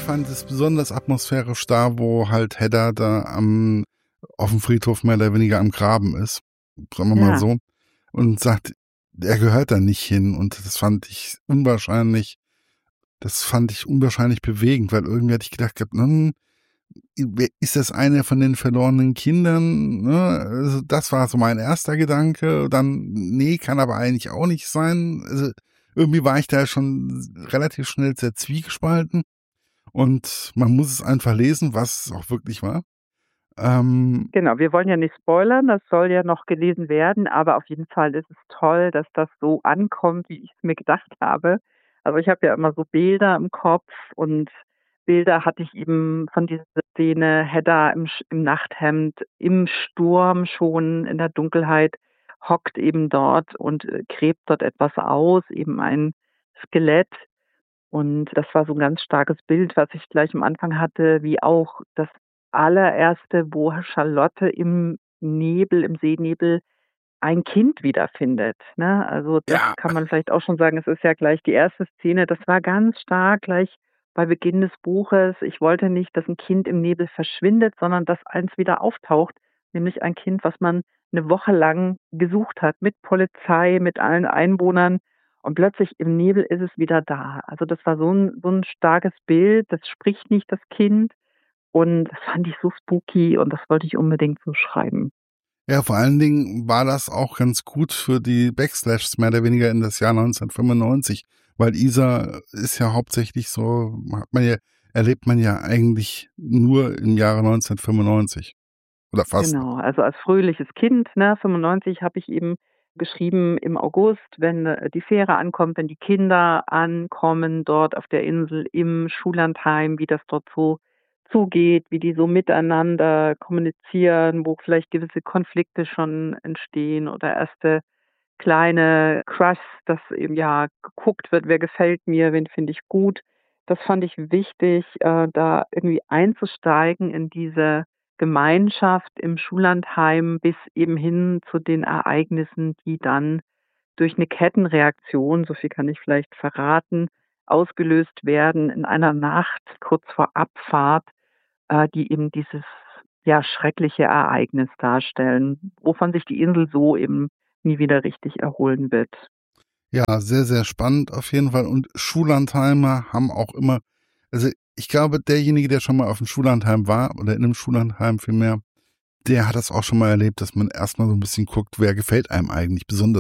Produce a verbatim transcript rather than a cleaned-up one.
fand es besonders atmosphärisch da, wo halt Hedda da am, auf dem Friedhof mehr oder weniger am Graben ist, sagen wir Ja. mal so, und sagt, er gehört da nicht hin. Und das fand ich unwahrscheinlich, das fand ich unwahrscheinlich bewegend, weil irgendwie hatte ich gedacht, hm, ist das eine von den verlorenen Kindern? Ne? Also das war so mein erster Gedanke. Dann, nee, kann aber eigentlich auch nicht sein. Also irgendwie war ich da schon relativ schnell sehr zwiegespalten. Und man muss es einfach lesen, was es auch wirklich war. Ähm, Genau, wir wollen ja nicht spoilern, das soll ja noch gelesen werden, aber auf jeden Fall ist es toll, dass das so ankommt, wie ich es mir gedacht habe. Also ich habe ja immer so Bilder im Kopf und Bilder hatte ich eben von dieser Szene, Hedda im, Sch- im Nachthemd, im Sturm schon, in der Dunkelheit, hockt eben dort und äh, gräbt dort etwas aus, eben ein Skelett. Und das war so ein ganz starkes Bild, was ich gleich am Anfang hatte, wie auch das allererste, wo Charlotte im Nebel, im Seenebel ein Kind wiederfindet, ne? Also, das ja, kann man vielleicht auch schon sagen, es ist ja gleich die erste Szene. Das war ganz stark gleich bei Beginn des Buches. Ich wollte nicht, dass ein Kind im Nebel verschwindet, sondern dass eins wieder auftaucht, nämlich ein Kind, was man eine Woche lang gesucht hat, mit Polizei, mit allen Einwohnern. Und plötzlich im Nebel ist es wieder da. Also, das war so ein so ein starkes Bild. Das spricht nicht, das Kind. Und das fand ich so spooky und das wollte ich unbedingt so schreiben. ja, vor allen Dingen war das auch ganz gut für die Backslashs mehr oder weniger in das Jahr neunzehnhundertfünfundneunzig, weil Isar ist ja hauptsächlich so, hat man ja, erlebt man ja eigentlich nur im Jahre neunzehnhundertfünfundneunzig oder fast. Genau, also als fröhliches Kind, ne, fünfundneunzig habe ich eben geschrieben im August, wenn äh, die Fähre ankommt, wenn die Kinder ankommen dort auf der Insel im Schullandheim, wie das dort so zugeht, wie die so miteinander kommunizieren, wo vielleicht gewisse Konflikte schon entstehen oder erste kleine Crushs, dass eben ja geguckt wird, wer gefällt mir, wen finde ich gut. Das fand ich wichtig, äh, da irgendwie einzusteigen in diese Gemeinschaft im Schullandheim bis eben hin zu den Ereignissen, die dann durch eine Kettenreaktion, so viel kann ich vielleicht verraten, ausgelöst werden in einer Nacht kurz vor Abfahrt, äh, die eben dieses, ja, schreckliche Ereignis darstellen, wovon sich die Insel so eben nie wieder richtig erholen wird. Ja, sehr, sehr spannend auf jeden Fall. Und Schullandheimer haben auch immer, also ich glaube, derjenige, der schon mal auf dem Schullandheim war oder in einem Schullandheim vielmehr, der hat das auch schon mal erlebt, dass man erstmal so ein bisschen guckt, wer gefällt einem eigentlich besonders